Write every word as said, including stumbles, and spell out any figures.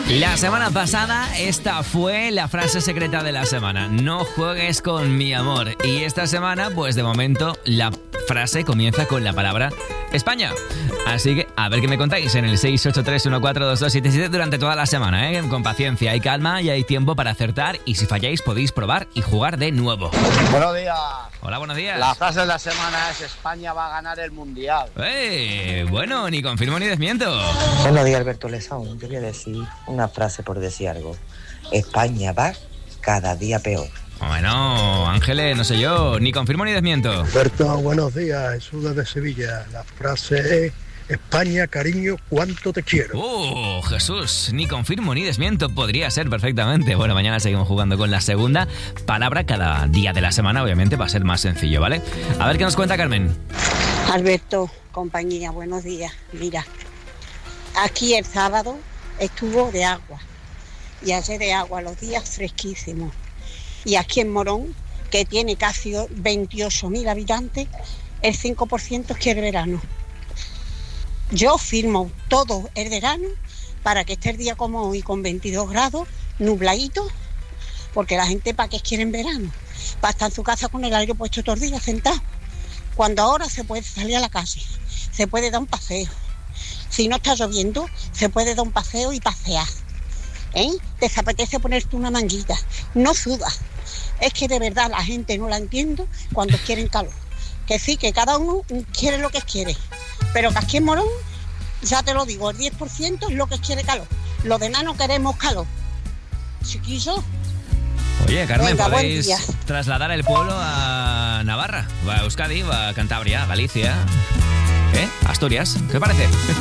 La semana pasada esta fue la frase secreta de la semana. No juegues con mi amor. Y esta semana, pues de momento, la frase comienza con la palabra España. Así que a ver qué me contáis en el seis ocho tres uno cuatro dos dos siete siete durante toda la semana, ¿eh? Con paciencia y calma y hay tiempo para acertar. Y si falláis podéis probar y jugar de nuevo. Buenos días. Hola, buenos días. La frase de la semana es: España va a ganar el Mundial. ¡Eh! Bueno, ni confirmo ni desmiento. Buenos días, Alberto Lezaun. Yo voy a decir una frase por decir algo. España va cada día peor. Bueno, Ángeles, no sé yo, ni confirmo ni desmiento. Alberto, buenos días. Jesús desde Sevilla. La frase es: España, cariño, cuánto te quiero. ¡Oh, Jesús! Ni confirmo ni desmiento. Podría ser perfectamente. Bueno, mañana seguimos jugando con la segunda palabra cada día de la semana. Obviamente va a ser más sencillo, ¿vale? A ver qué nos cuenta Carmen. Alberto, compañía, buenos días. Mira, aquí el sábado estuvo de agua y ayer de agua, los días fresquísimos. Y aquí en Morón, que tiene casi veintiocho mil habitantes, el cinco por ciento quiere verano. Yo firmo todo el verano para que esté el día como hoy, con veintidós grados, nubladito, porque la gente, ¿para qué quieren verano? Para estar en su casa con el aire puesto todo el día sentado. Cuando ahora se puede salir a la calle, se puede dar un paseo. Si no está lloviendo, se puede dar un paseo y pasear. ¿Eh? Te apetece ponerte una manguita, no sudas. Es que de verdad la gente no la entiendo cuando quieren calor. Que sí, que cada uno quiere lo que quiere, pero que aquí en Morón, ya te lo digo, el diez por ciento es lo que quiere calor. Los demás no queremos calor. Chiquillos. Oye, Carmen, venga, podéis trasladar el pueblo a Navarra, va a Euskadi, va a Cantabria, Galicia, ¿eh? Asturias, ¿qué parece?